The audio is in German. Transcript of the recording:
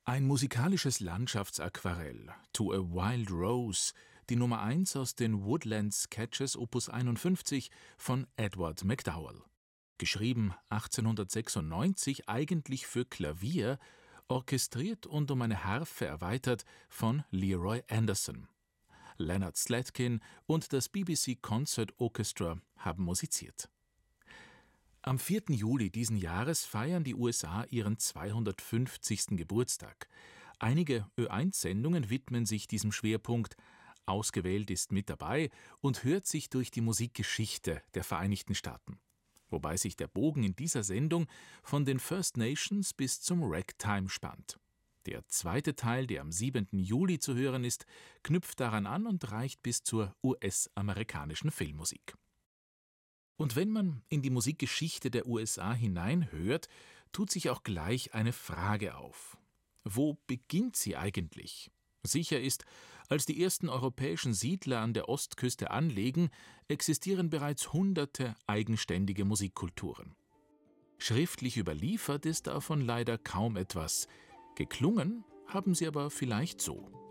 Ein musikalisches Landschaftsaquarell, To a Wild Rose, die Nummer 1 aus den Woodland Sketches Opus 51 von Edward MacDowell. Geschrieben 1896 eigentlich für Klavier, orchestriert und um eine Harfe erweitert von Leroy Anderson. Leonard Slatkin und das BBC Concert Orchestra haben musiziert. Am 4. Juli diesen Jahres feiern die USA ihren 250. Geburtstag. Einige Ö1-Sendungen widmen sich diesem Schwerpunkt. Ausgewählt ist mit dabei und hört sich durch die Musikgeschichte der Vereinigten Staaten. Wobei sich der Bogen in dieser Sendung von den First Nations bis zum Ragtime spannt. Der zweite Teil, der am 7. Juli zu hören ist, knüpft daran an und reicht bis zur US-amerikanischen Filmmusik. Und wenn man in die Musikgeschichte der USA hineinhört, tut sich auch gleich eine Frage auf. Wo beginnt sie eigentlich? Sicher ist, als die ersten europäischen Siedler an der Ostküste anlegen, existieren bereits hunderte eigenständige Musikkulturen. Schriftlich überliefert ist davon leider kaum etwas. Geklungen haben sie aber vielleicht so.